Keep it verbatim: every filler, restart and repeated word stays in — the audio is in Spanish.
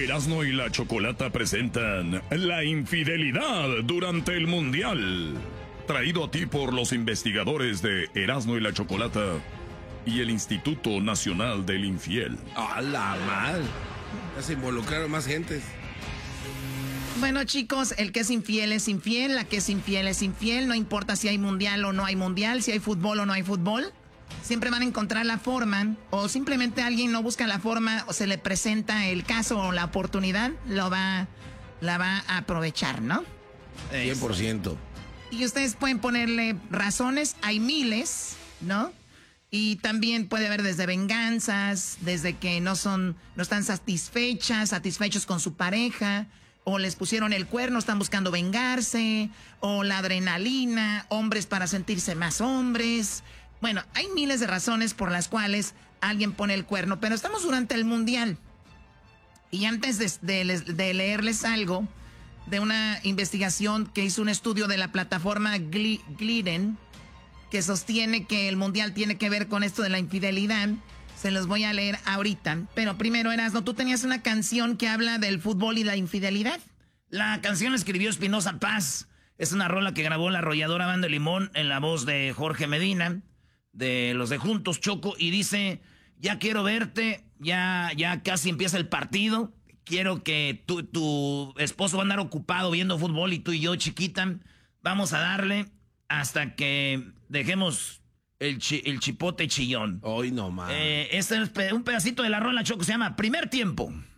Erasmo y la Chocolata presentan La infidelidad durante el Mundial. Traído a ti por los investigadores de Erasmo y la Chocolata y el Instituto Nacional del Infiel. ¡A la madre! Ya se involucraron más gentes. Bueno, chicos, el que es infiel es infiel, la que es infiel es infiel, no importa si hay mundial o no hay mundial, si hay fútbol o no hay fútbol. Siempre van a encontrar la forma, o simplemente alguien no busca la forma, o se le presenta el caso o la oportunidad, lo va, la va a aprovechar, ¿no? cien por ciento. Y ustedes pueden ponerle razones, hay miles, ¿no? Y también puede haber desde venganzas, desde que no son, no están satisfechas, satisfechos con su pareja, o les pusieron el cuerno, están buscando vengarse, o la adrenalina, hombres para sentirse más hombres. Bueno, hay miles de razones por las cuales alguien pone el cuerno, pero estamos durante el Mundial. Y antes de, de, de leerles algo de una investigación que hizo un estudio de la plataforma Gliden, que sostiene que el Mundial tiene que ver con esto de la infidelidad, se los voy a leer ahorita. Pero primero, Erasmo, tú tenías una canción que habla del fútbol y la infidelidad. La canción la escribió Espinosa Paz. Es una rola que grabó la arrolladora Banda de Limón en la voz de Jorge Medina, de los de Juntos, Choco, y dice: ya quiero verte, ya, ya casi empieza el partido, quiero que tú, tu esposo va a andar ocupado viendo fútbol y tú y yo, chiquita, vamos a darle hasta que dejemos el, chi, el chipote chillón. Hoy no más. Eh, este es un pedacito de la rola, Choco, se llama Primer Tiempo.